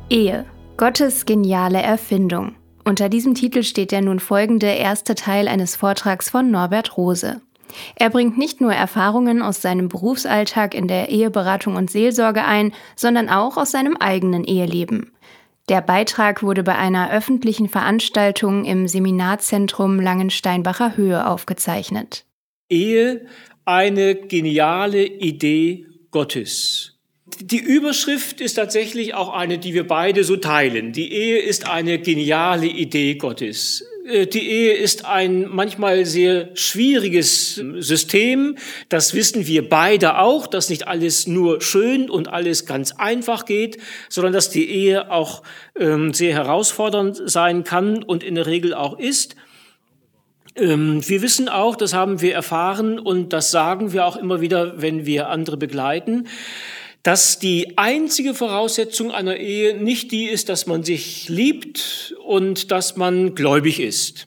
Ehe, Gottes geniale Erfindung. Unter diesem Titel steht der nun folgende erste Teil eines Vortrags von Norbert Rose. Er bringt nicht nur Erfahrungen aus seinem Berufsalltag in der Eheberatung und Seelsorge ein, sondern auch aus seinem eigenen Eheleben. Der Beitrag wurde bei einer öffentlichen Veranstaltung im Seminarzentrum Langensteinbacher Höhe aufgezeichnet. Ehe, eine geniale Idee Gottes. Die Überschrift ist tatsächlich auch eine, die wir beide so teilen. Die Ehe ist eine geniale Idee Gottes. Die Ehe ist ein manchmal sehr schwieriges System. Das wissen wir beide auch, dass nicht alles nur schön und alles ganz einfach geht, sondern dass die Ehe auch sehr herausfordernd sein kann und in der Regel auch ist. Wir wissen auch, das haben wir erfahren und das sagen wir auch immer wieder, wenn wir andere begleiten, dass die einzige Voraussetzung einer Ehe nicht die ist, dass man sich liebt und dass man gläubig ist.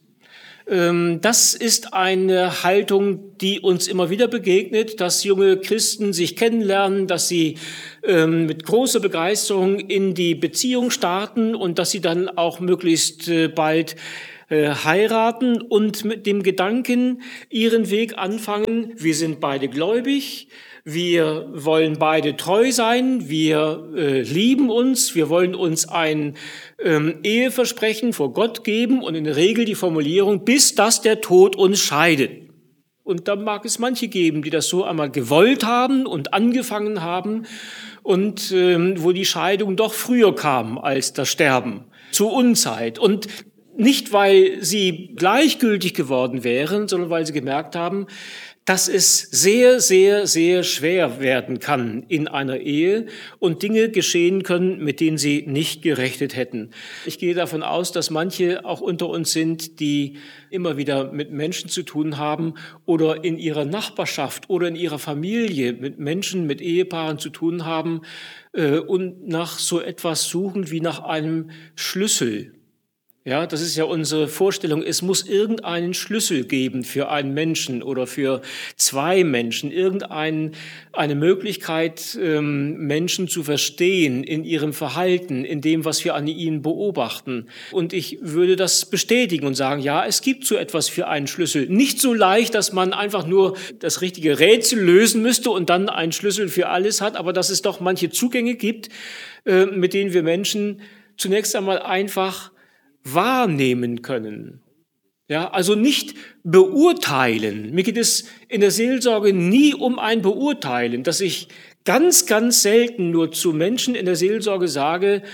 Das ist eine Haltung, die uns immer wieder begegnet, dass junge Christen sich kennenlernen, dass sie mit großer Begeisterung in die Beziehung starten und dass sie dann auch möglichst bald heiraten und mit dem Gedanken ihren Weg anfangen, wir sind beide gläubig, wir wollen beide treu sein, wir lieben uns, wir wollen uns ein Eheversprechen vor Gott geben und in der Regel die Formulierung, bis dass der Tod uns scheidet. Und da mag es manche geben, die das so einmal gewollt haben und angefangen haben und wo die Scheidung doch früher kam als das Sterben, zur Unzeit. Und nicht, weil sie gleichgültig geworden wären, sondern weil sie gemerkt haben, dass es sehr, sehr, sehr schwer werden kann in einer Ehe und Dinge geschehen können, mit denen sie nicht gerechnet hätten. Ich gehe davon aus, dass manche auch unter uns sind, die immer wieder mit Menschen zu tun haben oder in ihrer Nachbarschaft oder in ihrer Familie mit Menschen, mit Ehepaaren zu tun haben und nach so etwas suchen wie nach einem Schlüssel. Ja, das ist ja unsere Vorstellung. Es muss irgendeinen Schlüssel geben für einen Menschen oder für zwei Menschen, irgendeine Möglichkeit, Menschen zu verstehen in ihrem Verhalten, in dem, was wir an ihnen beobachten. Und ich würde das bestätigen und sagen, ja, es gibt so etwas für einen Schlüssel. Nicht so leicht, dass man einfach nur das richtige Rätsel lösen müsste und dann einen Schlüssel für alles hat, aber dass es doch manche Zugänge gibt, mit denen wir Menschen zunächst einmal einfach wahrnehmen können. Ja, also nicht beurteilen. Mir geht es in der Seelsorge nie um ein Beurteilen, dass ich ganz, ganz selten nur zu Menschen in der Seelsorge sage,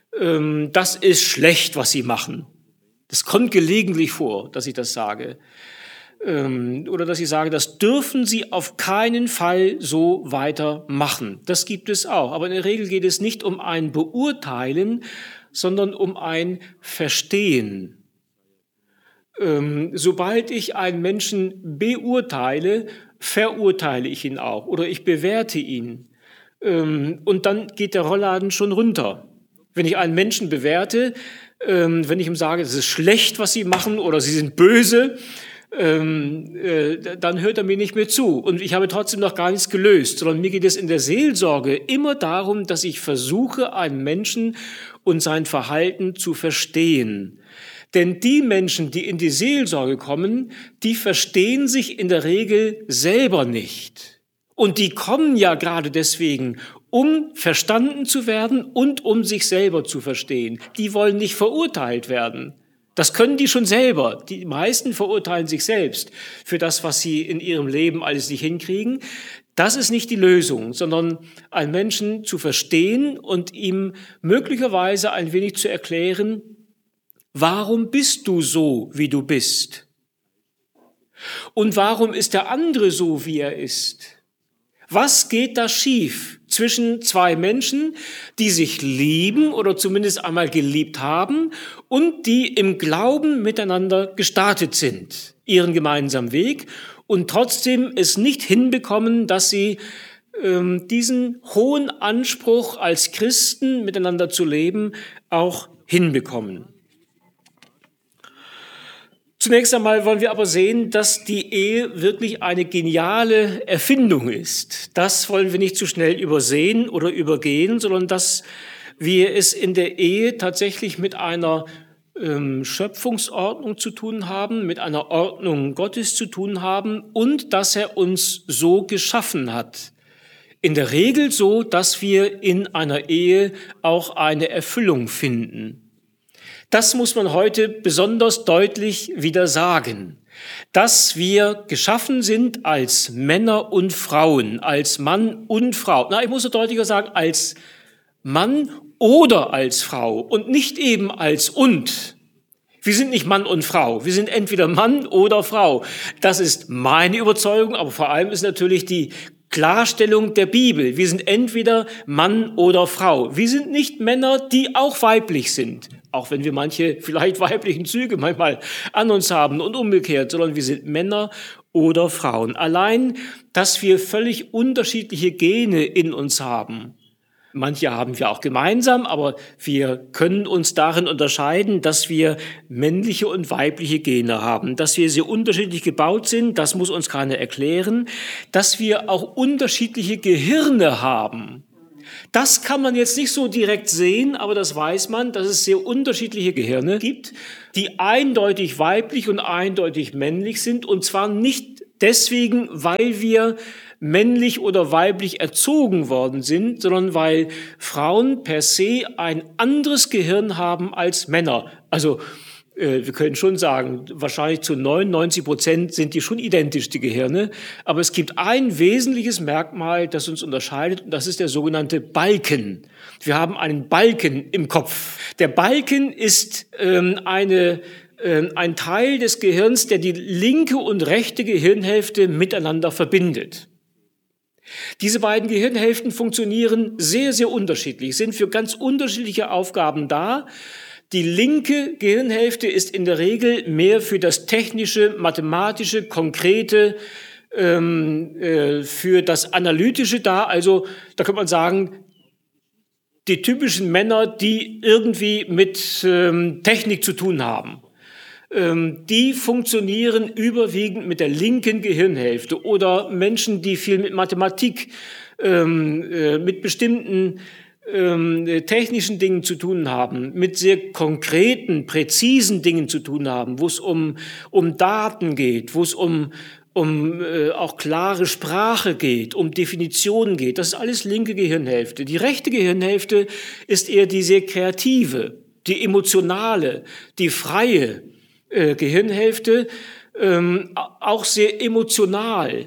das ist schlecht, was sie machen. Das kommt gelegentlich vor, dass ich das sage. Oder dass ich sage, das dürfen sie auf keinen Fall so weitermachen. Das gibt es auch. Aber in der Regel geht es nicht um ein Beurteilen, sondern um ein Verstehen. Sobald ich einen Menschen beurteile, verurteile ich ihn auch oder ich bewerte ihn. Und dann geht der Rollladen schon runter. Wenn ich einen Menschen bewerte, wenn ich ihm sage, es ist schlecht, was sie machen oder sie sind böse, dann hört er mir nicht mehr zu. Und ich habe trotzdem noch gar nichts gelöst, sondern mir geht es in der Seelsorge immer darum, dass ich versuche, einen Menschen und sein Verhalten zu verstehen. Denn die Menschen, die in die Seelsorge kommen, die verstehen sich in der Regel selber nicht. Und die kommen ja gerade deswegen, um verstanden zu werden und um sich selber zu verstehen. Die wollen nicht verurteilt werden. Das können die schon selber. Die meisten verurteilen sich selbst für das, was sie in ihrem Leben alles nicht hinkriegen. Das ist nicht die Lösung, sondern einen Menschen zu verstehen und ihm möglicherweise ein wenig zu erklären, warum bist du so, wie du bist? Und warum ist der andere so, wie er ist? Was geht da schief zwischen zwei Menschen, die sich lieben oder zumindest einmal geliebt haben und die im Glauben miteinander gestartet sind, ihren gemeinsamen Weg und trotzdem es nicht hinbekommen, dass sie diesen hohen Anspruch als Christen miteinander zu leben auch hinbekommen? Zunächst einmal wollen wir aber sehen, dass die Ehe wirklich eine geniale Erfindung ist. Das wollen wir nicht zu schnell übersehen oder übergehen, sondern das wir es in der Ehe tatsächlich mit einer Schöpfungsordnung zu tun haben, mit einer Ordnung Gottes zu tun haben und dass er uns so geschaffen hat. In der Regel so, dass wir in einer Ehe auch eine Erfüllung finden. Das muss man heute besonders deutlich wieder sagen, dass wir geschaffen sind als Männer und Frauen, als Mann und Frau. Ich muss so deutlicher sagen, als Mann oder als Frau und nicht eben als und. Wir sind nicht Mann und Frau, wir sind entweder Mann oder Frau. Das ist meine Überzeugung, aber vor allem ist natürlich die Klarstellung der Bibel. Wir sind entweder Mann oder Frau. Wir sind nicht Männer, die auch weiblich sind, auch wenn wir manche vielleicht weiblichen Züge manchmal an uns haben und umgekehrt, sondern wir sind Männer oder Frauen. Allein, dass wir völlig unterschiedliche Gene in uns haben. Manche haben wir auch gemeinsam, aber wir können uns darin unterscheiden, dass wir männliche und weibliche Gene haben, dass wir sehr unterschiedlich gebaut sind, das muss uns keiner erklären, dass wir auch unterschiedliche Gehirne haben. Das kann man jetzt nicht so direkt sehen, aber das weiß man, dass es sehr unterschiedliche Gehirne gibt, die eindeutig weiblich und eindeutig männlich sind, und zwar nicht deswegen, weil wir männlich oder weiblich erzogen worden sind, sondern weil Frauen per se ein anderes Gehirn haben als Männer. Also wir können schon sagen, wahrscheinlich zu 99% sind die schon identisch, die Gehirne. Aber es gibt ein wesentliches Merkmal, das uns unterscheidet, und das ist der sogenannte Balken. Wir haben einen Balken im Kopf. Der Balken ist ein Teil des Gehirns, der die linke und rechte Gehirnhälfte miteinander verbindet. Diese beiden Gehirnhälften funktionieren sehr, sehr unterschiedlich, sind für ganz unterschiedliche Aufgaben da. Die linke Gehirnhälfte ist in der Regel mehr für das technische, mathematische, konkrete, für das Analytische da. Also da kann man sagen, die typischen Männer, die irgendwie mit Technik zu tun haben. Die funktionieren überwiegend mit der linken Gehirnhälfte, oder Menschen, die viel mit Mathematik, mit bestimmten technischen Dingen zu tun haben, mit sehr konkreten, präzisen Dingen zu tun haben, wo es um Daten geht, wo es um auch klare Sprache geht, um Definitionen geht. Das ist alles linke Gehirnhälfte. Die rechte Gehirnhälfte ist eher die sehr kreative, die emotionale, die freie Gehirnhälfte, auch sehr emotional.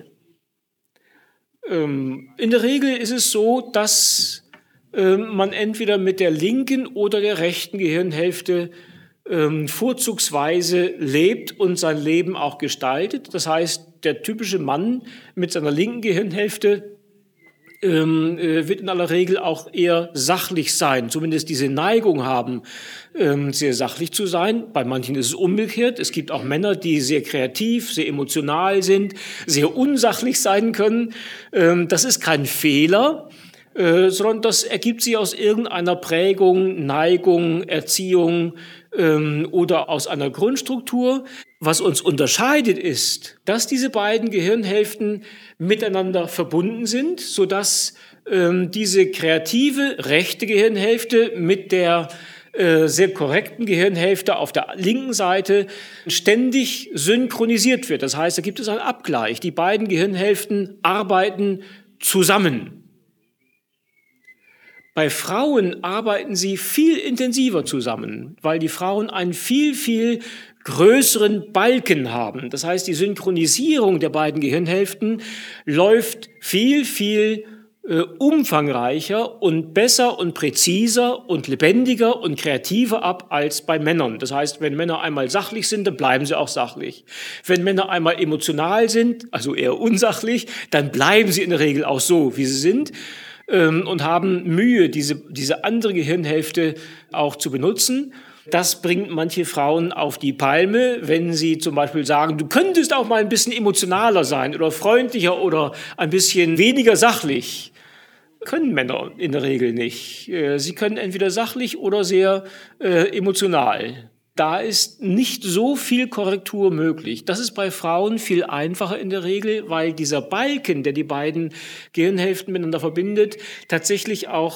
In der Regel ist es so, dass man entweder mit der linken oder der rechten Gehirnhälfte vorzugsweise lebt und sein Leben auch gestaltet. Das heißt, der typische Mann mit seiner linken Gehirnhälfte wird in aller Regel auch eher sachlich sein, zumindest diese Neigung haben, sehr sachlich zu sein. Bei manchen ist es umgekehrt. Es gibt auch Männer, die sehr kreativ, sehr emotional sind, sehr unsachlich sein können. Das ist kein Fehler, sondern das ergibt sich aus irgendeiner Prägung, Neigung, Erziehung oder aus einer Grundstruktur. Was uns unterscheidet ist, dass diese beiden Gehirnhälften miteinander verbunden sind, sodass diese kreative rechte Gehirnhälfte mit der sehr korrekten Gehirnhälfte auf der linken Seite ständig synchronisiert wird. Das heißt, da gibt es einen Abgleich. Die beiden Gehirnhälften arbeiten zusammen. Bei Frauen arbeiten sie viel intensiver zusammen, weil die Frauen einen viel, viel größeren Balken haben. Das heißt, die Synchronisierung der beiden Gehirnhälften läuft viel, viel umfangreicher und besser und präziser und lebendiger und kreativer ab als bei Männern. Das heißt, wenn Männer einmal sachlich sind, dann bleiben sie auch sachlich. Wenn Männer einmal emotional sind, also eher unsachlich, dann bleiben sie in der Regel auch so, wie sie sind. Und haben Mühe, diese andere Gehirnhälfte auch zu benutzen. Das bringt manche Frauen auf die Palme, wenn sie zum Beispiel sagen, du könntest auch mal ein bisschen emotionaler sein oder freundlicher oder ein bisschen weniger sachlich. Können Männer in der Regel nicht. Sie können entweder sachlich oder sehr emotional. Da ist nicht so viel Korrektur möglich. Das ist bei Frauen viel einfacher in der Regel, weil dieser Balken, der die beiden Gehirnhälften miteinander verbindet, tatsächlich auch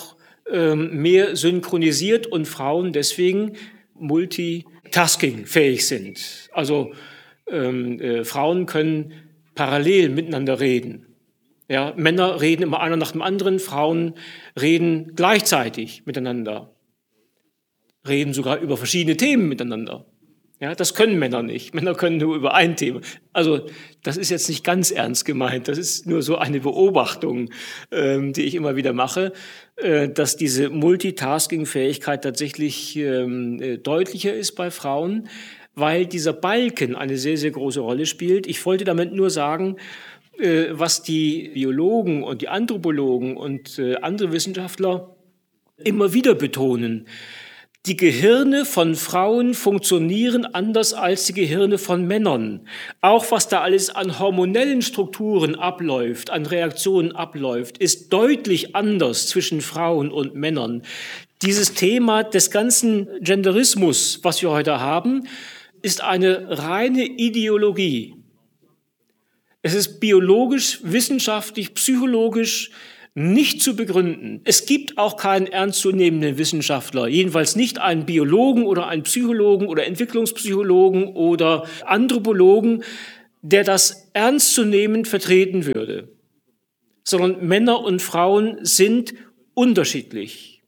mehr synchronisiert und Frauen deswegen multitaskingfähig sind. Also Frauen können parallel miteinander reden. Ja, Männer reden immer einer nach dem anderen, Frauen reden gleichzeitig miteinander, reden sogar über verschiedene Themen miteinander. Ja, das können Männer nicht. Männer können nur über ein Thema. Also das ist jetzt nicht ganz ernst gemeint. Das ist nur so eine Beobachtung, die ich immer wieder mache, dass diese Multitasking-Fähigkeit tatsächlich deutlicher ist bei Frauen, weil dieser Balken eine sehr, sehr große Rolle spielt. Ich wollte damit nur sagen, was die Biologen und die Anthropologen und andere Wissenschaftler immer wieder betonen. Die Gehirne von Frauen funktionieren anders als die Gehirne von Männern. Auch was da alles an hormonellen Strukturen abläuft, an Reaktionen abläuft, ist deutlich anders zwischen Frauen und Männern. Dieses Thema des ganzen Genderismus, was wir heute haben, ist eine reine Ideologie. Es ist biologisch, wissenschaftlich, psychologisch nicht zu begründen. Es gibt auch keinen ernstzunehmenden Wissenschaftler, jedenfalls nicht einen Biologen oder einen Psychologen oder Entwicklungspsychologen oder Anthropologen, der das ernstzunehmend vertreten würde. Sondern Männer und Frauen sind unterschiedlich.